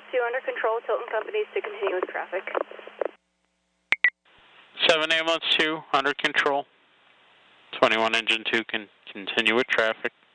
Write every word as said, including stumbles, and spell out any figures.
two under control, Tilton Companies to continue with traffic. seven ambulance two under control. twenty-one engine two can continue with traffic.